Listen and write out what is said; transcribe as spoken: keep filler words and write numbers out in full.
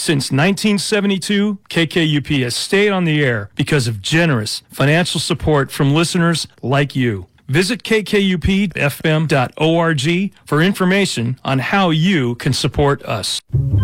Since nineteen seventy-two, K K U P has stayed on the air because of generous financial support from listeners like you. Visit k k u p f m dot org for information on how you can support us.